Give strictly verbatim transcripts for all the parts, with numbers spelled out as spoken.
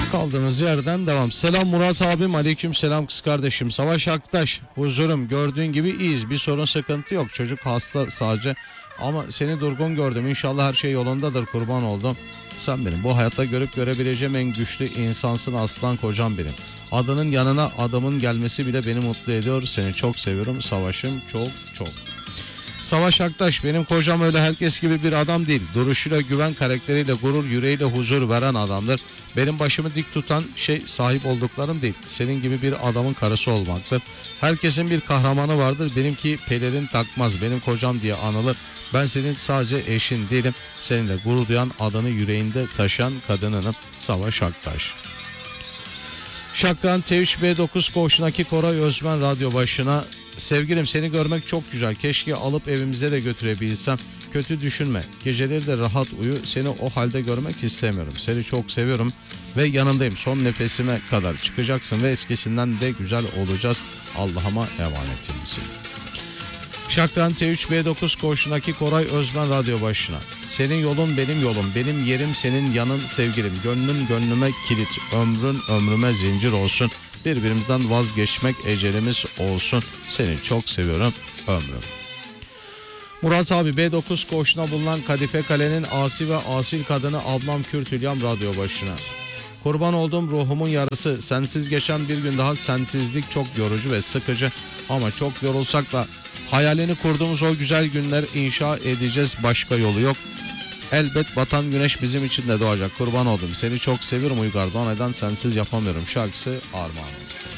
Kaldığımız yerden devam. Selam Murat abim, aleyküm selam kız kardeşim. Savaş Aktaş, huzurum, gördüğün gibi iyiyiz. Bir sorun sıkıntı yok. Çocuk hasta sadece. Ama seni durgun gördüm. İnşallah her şey yolundadır, kurban oldum. Sen benim bu hayatta görüp görebileceğim en güçlü insansın, aslan kocam benim. Adının yanına adamın gelmesi bile beni mutlu ediyor. Seni çok seviyorum Savaş'ım, çok çok. Savaş Aktaş, benim kocam öyle herkes gibi bir adam değil. Duruşuyla, güven, karakteriyle, gurur, yüreğiyle huzur veren adamdır. Benim başımı dik tutan şey sahip olduklarım değil, senin gibi bir adamın karısı olmaktır. Herkesin bir kahramanı vardır. Benimki pelerin takmaz, benim kocam diye anılır. Ben senin sadece eşin değilim. Seninle gurur duyan, adını yüreğinde taşıyan kadınınım. Savaş Aktaş. Şakran T üç B dokuz koğuşundaki Koray Özmen radyo başına. Sevgilim, seni görmek çok güzel. Keşke alıp evimize de götürebilsem. Kötü düşünme. Geceleri de rahat uyu. Seni o halde görmek istemiyorum. Seni çok seviyorum ve yanındayım. Son nefesime kadar çıkacaksın ve eskisinden de güzel olacağız. Allah'ıma emanetimsin. Şakran T üç B dokuz koğuşundaki Koray Özmen radyo başına. Senin yolun benim yolum. Benim yerim senin yanın sevgilim. Gönlün gönlüme kilit. Ömrün ömrüme zincir olsun. Birbirimizden vazgeçmek ecelimiz olsun. Seni çok seviyorum ömrüm. Murat abi, B dokuz koğuşuna bulunan Kadife Kale'nin asi ve asil kadını ablam Kürt Hülyam radyo başına. Kurban olduğum ruhumun yarısı, sensiz geçen bir gün daha sensizlik çok yorucu ve sıkıcı. Ama çok yorulsak da hayalini kurduğumuz o güzel günler inşa edeceğiz, başka yolu yok. Elbet batan güneş bizim için de doğacak. Kurban oldum. Seni çok seviyorum Uygar Doğanay'dan sensiz yapamıyorum şarkısı armağan olsun.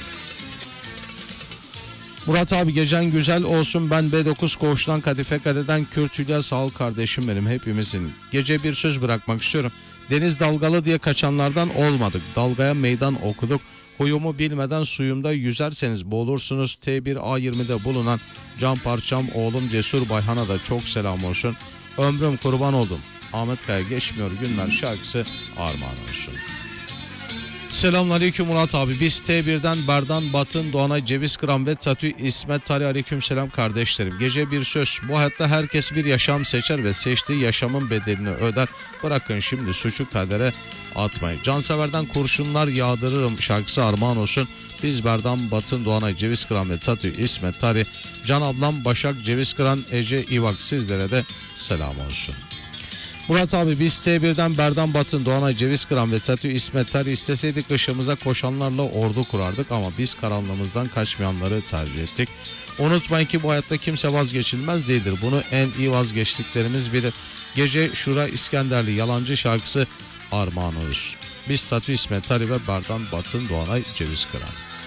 Murat abi, gecen güzel olsun. Ben B dokuz koğuştan Kadife Kale'den Kürt Hülya, sağ ol kardeşim benim, hepimizin. Gece bir söz bırakmak istiyorum. Deniz dalgalı diye kaçanlardan olmadık. Dalgaya meydan okuduk. Huyumu bilmeden suyumda yüzerseniz boğulursunuz. T bir A yirmi'de bulunan can parçam oğlum Cesur Bayhan'a da çok selam olsun. Ömrüm kurban oldum. Ahmet Kaya geçmiyor günler şarkısı armağan olsun. Selamünaleyküm Murat abi. Biz T bir'den Berdan, Batın, Doğanay, Ceviz Kıran ve Tatü İsmet Tali, aleyküm selam kardeşlerim. Gece bir söz. Bu hayatta herkes bir yaşam seçer ve seçtiği yaşamın bedelini öder. Bırakın şimdi suçu kadere atmayın. Canseverden kurşunlar yağdırırım şarkısı armağan olsun. Biz Berdan, Batın, Doğanay, Ceviz Kıran ve Tatü İsmet Tali, Can ablam Başak, Ceviz Kıran, Ece İvak, sizlere de selam olsun. Murat abi, biz T bir'den Berdan, Batın, Doğanay, Ceviz Kıran ve Tatü İsmet Tali, isteseydik ışığımıza koşanlarla ordu kurardık ama biz karanlığımızdan kaçmayanları tercih ettik. Unutmayın ki bu hayatta kimse vazgeçilmez değildir. Bunu en iyi vazgeçtiklerimiz bilir. Gece Şura İskenderli yalancı şarkısı armağan olsun. Biz Tatü İsmet Tali ve Berdan, Batın, Doğanay, Ceviz Kıran.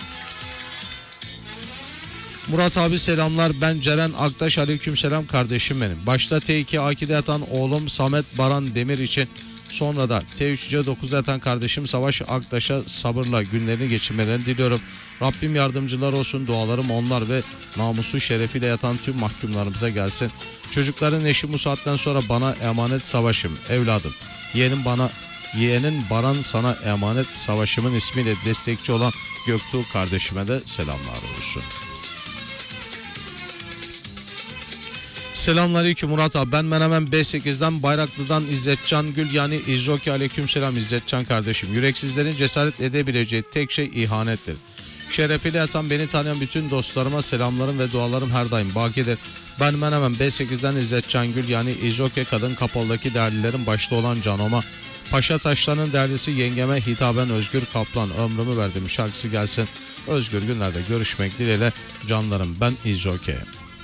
Murat abi selamlar, ben Ceren Aktaş, aleyküm selam kardeşim benim. Başta T iki A iki'de yatan oğlum Samet Baran Demir için, sonra da T üç C dokuz'da yatan kardeşim Savaş Aktaş'a sabırla günlerini geçirmelerini diliyorum. Rabbim yardımcılar olsun, dualarım onlar ve namusu şerefiyle yatan tüm mahkumlarımıza gelsin. Çocukların eşi bu saatten sonra bana emanet Savaşım, evladım. Yeğenim bana Yeğenin Baran sana emanet Savaşımın ismiyle destekçi olan Göktuğ kardeşime de selamlar olsun. Selamünaleyküm Murat abi. Ben Menemen B sekiz'den Bayraklı'dan İzzetcan Gül yani İzzoki, aleyküm selam İzzetcan kardeşim. Yüreksizlerin cesaret edebileceği tek şey ihanettir. Şerefiyle yatan beni tanıyan bütün dostlarıma selamlarım ve dualarım her daim bakidir. Ben Menemen B sekiz'den İzzetcan Gül yani İzzoki, kadın kapalıdaki değerlilerin başta olan Canoma. Paşa Taşlar'ın değerlisi yengeme hitaben Özgür Kaplan, ömrümü verdim şarkısı gelsin. Özgür günlerde görüşmek dileğiyle canlarım, ben İzzoki.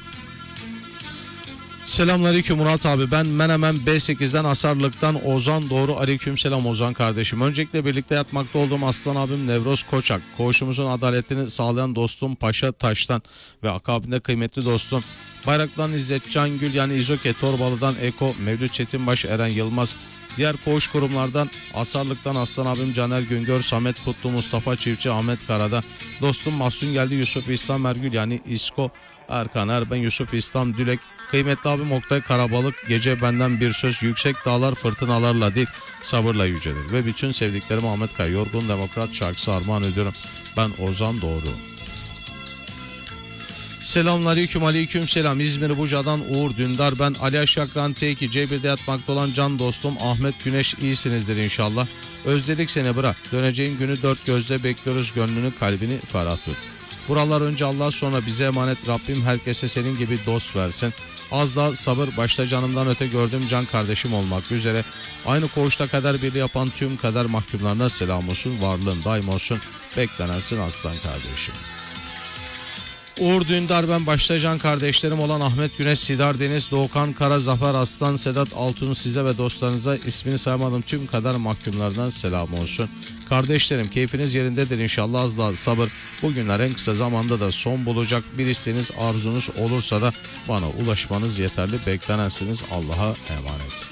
Selamünaleyküm Murat abi. Ben Menemen B sekiz'den Asarlık'tan Ozan Doğru, aleykümselam Ozan kardeşim. Öncelikle birlikte yatmakta olduğum aslan abim Nevroz Koçak, koğuşumuzun adaletini sağlayan dostum Paşa Taş'tan ve akabinde kıymetli dostum Bayraklı'dan İzzetcan Gül yani İzoke, Torbalı'dan Eko, Mevlüt Çetinbaş, Eren Yılmaz, diğer koğuş kurumlardan Asarlık'tan aslan abim Caner Güngör, Samet Kutlu, Mustafa Çiftçi, Ahmet Karada, dostum Mahsun geldi, Yusuf İslam Ergül yani İsko, Erkan Erben, Yusuf İslam Dülek, kıymetli abim Oktay Karabalık, gece benden bir söz, yüksek dağlar fırtınalarla değil sabırla yücelir ve bütün sevdiklerim Ahmet Kaya, Yorgun Demokrat şarkısı armağan ediyorum. Ben Ozan Doğru. Selamünaleyküm, aleyküm selam. İzmir Buca'dan Uğur Dündar ben. Ali Aşakran T iki C bir'de yatmakta olan can dostum Ahmet Güneş, iyisinizdir inşallah. Özledik seni bırak. Döneceğin günü dört gözle bekliyoruz, gönlünü kalbini ferah tut. Buralar önce Allah, sonra bize emanet. Rabbim herkese senin gibi dost versin. Az daha sabır, başta canımdan öte gördüğüm can kardeşim olmak üzere aynı koğuşta kader birliği yapan tüm kader mahkumlarına selam olsun. Varlığın daim olsun. Beklenensin aslan kardeşim. Uğur Dündar ben. Başta can kardeşlerim olan Ahmet Güneş, Sidar Deniz, Doğukan Kara, Zafer Aslan, Sedat Altun, size ve dostlarınıza, ismini saymadığım tüm kader mahkumlarından selam olsun. Kardeşlerim, keyfiniz yerindedir inşallah. Az daha sabır, bugünler en kısa zamanda da son bulacak. Bir isteğiniz, arzunuz olursa da bana ulaşmanız yeterli. Beklenensiniz, Allah'a emanet.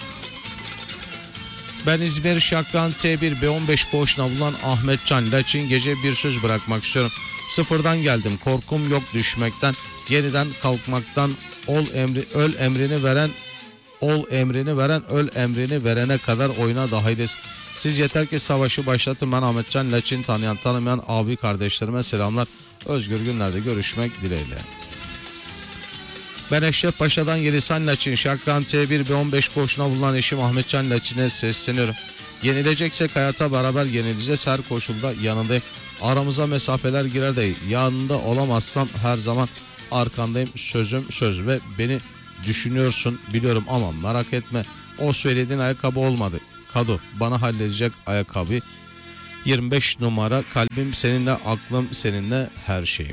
Ben İzmir Şakran T bir B on beş koğuşuna bulunan Ahmet Can Laçin, gece bir söz bırakmak istiyorum. Sıfırdan geldim, korkum yok düşmekten, yeniden kalkmaktan. Ol emri, öl emrini veren, ol emrini veren, öl emrini verene kadar oyuna dahiliz. Siz yeter ki savaşı başlatın. Ben Ahmet Can Laçin, tanıyan tanımayan abi kardeşlerime selamlar. Özgür günlerde görüşmek dileğiyle. Ben Eşref Paşa'dan Yelisan Laçin, Şakran T bir B on beş koğuşuna bulunan eşim Ahmet Can Laçin'e sesleniyorum. Yenileceksek hayata beraber yenileceğiz, her koşulda yanındayım. Aramıza mesafeler girer de yanında olamazsam her zaman arkandayım, sözüm söz ve beni düşünüyorsun biliyorum ama merak etme, o söylediğin ayakkabı olmadı. Kado bana halledecek ayakkabı. yirmi beş numara, kalbim seninle, aklım seninle, her şeyim.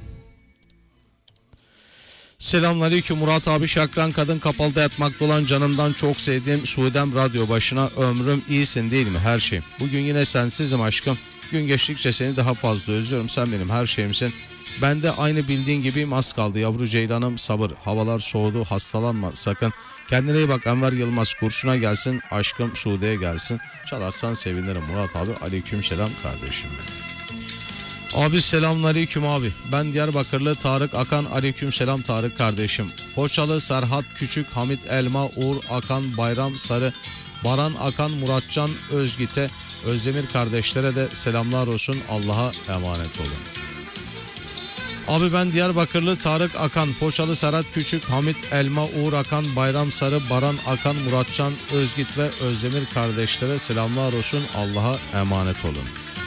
Selamünaleyküm Murat abi, Şakran kadın kapalıda yatmakta olan canımdan çok sevdiğim Suudem radyo başına. Ömrüm, iyisin değil mi her şeyim. Bugün yine sensizim aşkım. Gün geçtikçe seni daha fazla özlüyorum. Sen benim her şeyimsin. Ben de aynı bildiğin gibiyim, az kaldı yavru ceylanım, sabır. Havalar soğudu, hastalanma sakın. Kendine iyi bak Enver Yılmaz, kurşuna gelsin aşkım, Suude'ye gelsin. Çalarsan sevinirim Murat abi. Aleyküm selam kardeşim. Abi selamünaleyküm abi. Ben Diyarbakırlı Tarık Akan, aleyküm selam Tarık kardeşim. Foçalı Serhat Küçük, Hamit Elma, Uğur Akan, Bayram Sarı, Baran Akan, Muratcan Özgit'e, Özdemir kardeşlere de selamlar olsun. Allah'a emanet olun. Abi ben Diyarbakırlı Tarık Akan, Foçalı Serhat Küçük, Hamit Elma, Uğur Akan, Bayram Sarı, Baran Akan, Muratcan Özgit ve Özdemir kardeşlere selamlar olsun. Allah'a emanet olun.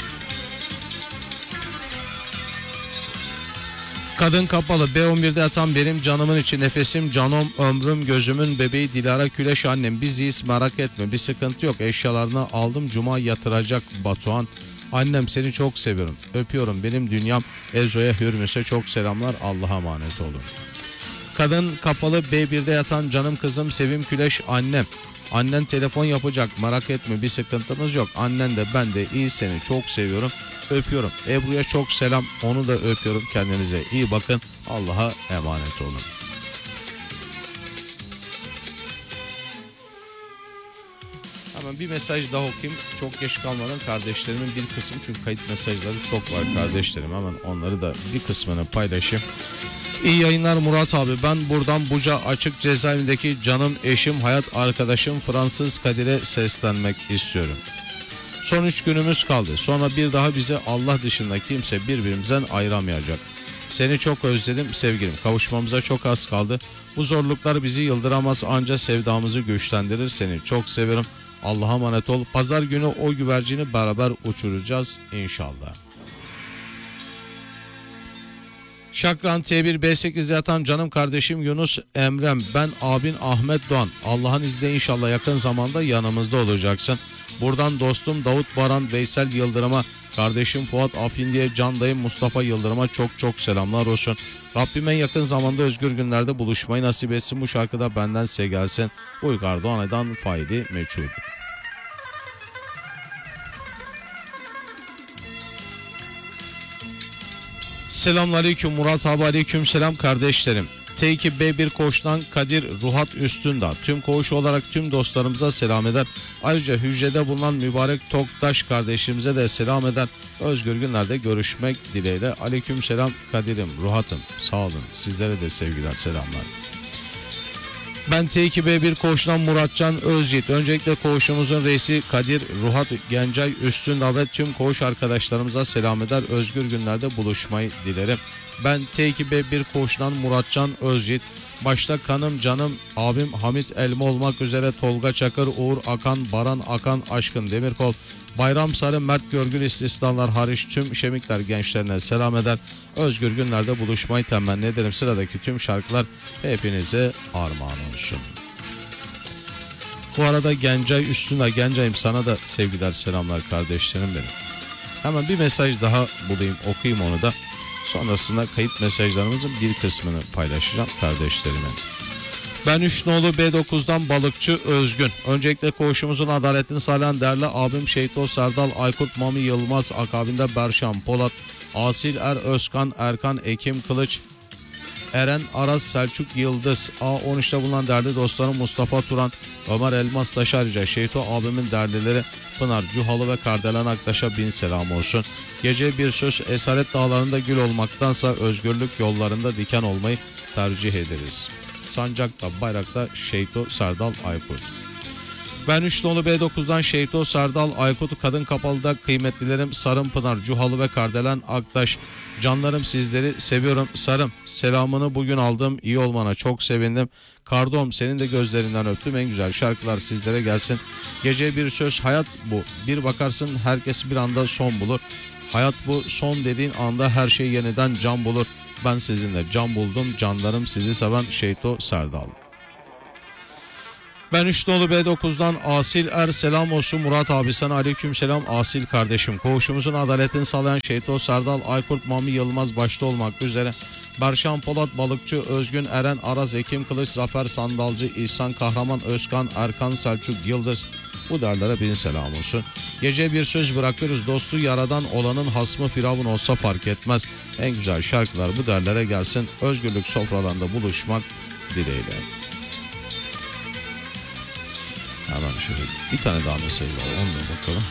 Kadın kapalı B on bir'de yatan benim canımın içi, nefesim, canım, ömrüm, gözümün bebeği Dilara Küleş annem. Biz iyiyiz, merak etme, bir sıkıntı yok. Eşyalarını aldım, cuma yatıracak Batuhan. Annem seni çok seviyorum, öpüyorum, benim dünyam. Ezo'ya, Hürmüs'e çok selamlar. Allah'a emanet olun. Kadın kapalı B bir'de yatan canım kızım Sevim Küleş annem. Annen telefon yapacak, merak etme, bir sıkıntımız yok. Annen de ben de iyi, seni çok seviyorum, öpüyorum. Ebru'ya çok selam, onu da öpüyorum. Kendinize iyi bakın, Allah'a emanet olun. Hemen bir mesaj daha okuyayım, çok geç kalmadan. Kardeşlerimin bir kısmı, çünkü kayıt mesajları çok var kardeşlerim, hemen onları da bir kısmını paylaşayım. İyi yayınlar Murat abi, ben buradan Buca Açık Cezaevindeki canım eşim, hayat arkadaşım Fransız Kadir'e seslenmek istiyorum. Son üç günümüz kaldı, sonra bir daha bizi Allah dışında kimse birbirimizden ayıramayacak. Seni çok özledim sevgilim, kavuşmamıza çok az kaldı. Bu zorluklar bizi yıldıramaz, anca sevdamızı güçlendirir. Seni çok severim, Allah'a emanet ol. Pazar günü o güvercini beraber uçuracağız inşallah. Şakran T bir B sekiz'de yatan canım kardeşim Yunus Emrem, ben abin Ahmet Doğan. Allah'ın izniyle inşallah yakın zamanda yanımızda olacaksın. Buradan dostum Davut Baran, Veysel Yıldırım'a, kardeşim Fuat Afindi'ye, can dayım Mustafa Yıldırım'a çok çok selamlar olsun. Rabbim en yakın zamanda özgür günlerde buluşmayı nasip etsin. Bu şarkıda benden size gelsin. Uygar Doğanay'dan Faidi Meçhul. Selamünaleyküm Murat abi, aleyküm selam kardeşlerim. T iki B bir koğuştan Kadir Ruhat Üstündağ tüm koğuş olarak tüm dostlarımıza selam eder. Ayrıca hücrede bulunan mübarek Toktaş kardeşimize de selam eder. Özgür günlerde görüşmek dileğiyle. Aleyküm selam Kadir'im, Ruhat'ım, sağ olun. Sizlere de sevgiler, selamlar. Ben T iki B bir koğuşundan Muratcan Özyiğit. Öncelikle koğuşumuzun reisi Kadir Ruhat Gencay Üstün ve tüm koğuş arkadaşlarımıza selam eder. Özgür günlerde buluşmayı dilerim. Ben T iki B bir koğuşundan Muratcan Özyiğit. Başta kanım canım abim Hamit Elma olmak üzere Tolga Çakır, Uğur Akan, Baran Akan, Aşkın Demirkol, Bayram Sarı, Mert Görgül istisnalar hariç tüm Şemikler gençlerine selam eder. Özgür günlerde buluşmayı temenni ederim. Sıradaki tüm şarkılar hepinize armağan olsun. Bu arada Gencay Üstüne, Gencay'ım sana da sevgiler selamlar kardeşlerim benim. Hemen bir mesaj daha bulayım, okuyayım onu da. Sonrasında kayıt mesajlarımızın bir kısmını paylaşacağım kardeşlerime. Ben üç nolu B dokuzdan Balıkçı Özgün. Öncelikle koğuşumuzun adaletini sağlayan değerli abim Şehito Serdal Aykut Mami Yılmaz, akabinde Berşan Polat, Asil Er Özkan, Erkan Ekim Kılıç, Eren Aras, Selçuk Yıldız, A on üçte bulunan değerli dostlarım Mustafa Turan, Ömer Elmas Taş, ayrıca Şehito abimin değerlileri Pınar Cuhalı ve Kardelen Aktaş'a bin selam olsun. Gece bir söz, esaret dağlarında gül olmaktansa özgürlük yollarında diken olmayı tercih ederiz. Sancakta, bayrakta Şehito Serdal Aykut. Ben üç nolu B dokuzdan Şehito Serdal Aykut, kadın kapalıda kıymetlilerim Sarım Pınar Cuhalı ve Kardelen Aktaş. Canlarım, sizleri seviyorum. Sarım, selamını bugün aldım, iyi olmana çok sevindim. Kardom, senin de gözlerinden öptüm, en güzel şarkılar sizlere gelsin. Gece bir söz, hayat bu, bir bakarsın herkes bir anda son bulur. Hayat bu, son dediğin anda her şey yeniden can bulur. Ben sizinle can buldum, canlarım, sizi seven Şehito Serdal. Ben üç nolu B dokuzdan Asil Er, selam olsun Murat abi sana, aleyküm selam Asil kardeşim. Koğuşumuzun adaletini sağlayan Şehito Serdal Aykurt Mami Yılmaz başta olmak üzere Berşan Polat, Balıkçı Özgün, Eren Araz, Ekim Kılıç, Zafer Sandalcı, İhsan Kahraman, Özkan, Erkan, Selçuk Yıldız, bu derlere bin selam olsun. Gece bir söz bırakıyoruz, dostu yaradan olanın hasmı firavun olsa fark etmez. En güzel şarkılar bu derlere gelsin. Özgürlük sofralarında buluşmak dileğiyle. Hemen şöyle bir tane daha mesaj var, onunla bakalım.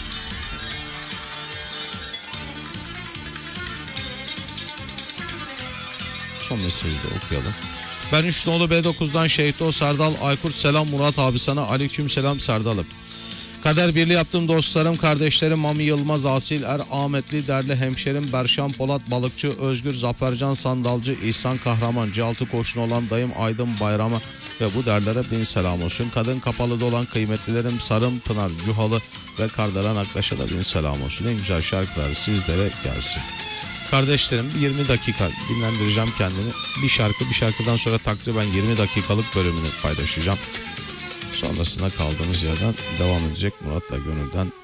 Son mesajı da okuyalım. Ben üç nolu B dokuzdan Şehito Serdal Aykurt, selam Murat abi sana, aleyküm selam Serdal'ım. Kader birliği yaptığım dostlarım, kardeşlerim Mami Yılmaz, Asil Er, Ahmetli, değerli hemşerim Berşan Polat, Balıkçı Özgür, Zafercan Sandalcı, İhsan Kahraman, C altı koşun olan dayım Aydın Bayram'a ve bu derlere bin selam olsun. Kadın kapalıda olan kıymetlilerim Sarım Pınar Cuhalı ve Kardelen Aktaş'a da bin selam olsun. En güzel şarkılar sizlere gelsin. Kardeşlerim, yirmi dakika dinlendireceğim kendini. Bir şarkı, bir şarkıdan sonra takriben yirmi dakikalık bölümünü paylaşacağım. Sonrasında kaldığımız yerden devam edecek Murat'la Gönül'den